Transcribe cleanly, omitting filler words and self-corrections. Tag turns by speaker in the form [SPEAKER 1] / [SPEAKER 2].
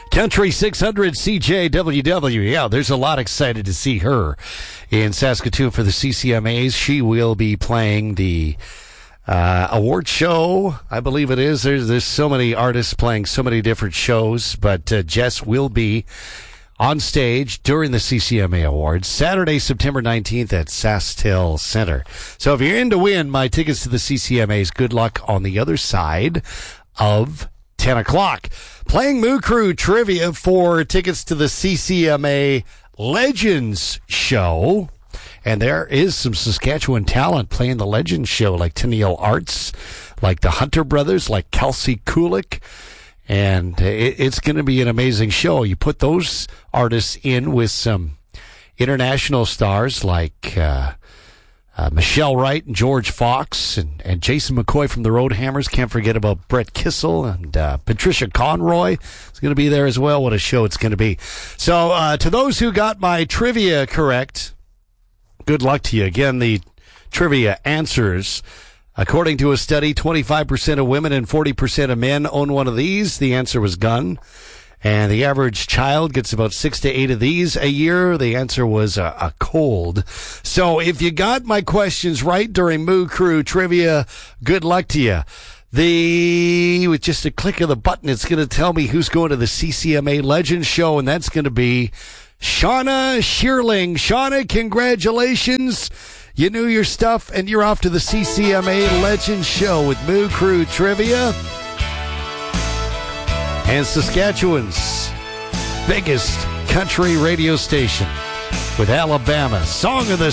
[SPEAKER 1] Country 600 CJWW. Yeah, there's a lot excited to see her in Saskatoon for the CCMAs. She will be playing the award show, I believe it is. There's so many artists playing so many different shows, but Jess will be on stage during the CCMA Awards, Saturday, September 19th at SaskTel Center. So if you're in to win my tickets to the CCMAs, good luck on the other side of 10 o'clock. Playing Moo Crew trivia for tickets to the CCMA Legends show. And there is some Saskatchewan talent playing the Legends show, like Tenniel Arts, like the Hunter Brothers, like Kelsey Kulik. And it's going to be an amazing show. You put those artists in with some international stars like Michelle Wright and George Fox and Jason McCoy from the Roadhammers. Can't forget about Brett Kissel and Patricia Conroy is going to be there as well. What a show it's going to be. So to those who got my trivia correct, good luck to you. Again, the trivia answers. According to a study, 25% of women and 40% of men own one of these. The answer was gun. And the average child gets about 6 to 8 of these a year. The answer was a cold. So if you got my questions right during Moo Crew trivia, good luck to you. With just a click of the button, it's going to tell me who's going to the CCMA Legends show, and that's going to be Shauna Shearling. Shauna, congratulations. You knew your stuff, and you're off to the CCMA Legends show with Moo Crew trivia. And Saskatchewan's biggest country radio station with Alabama. Song of the